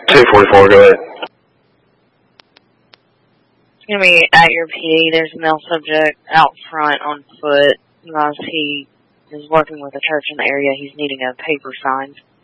244, go ahead. It's going to be at your PE. There's a male subject out front on foot. He is working with a church in the area. He's needing a paper signed.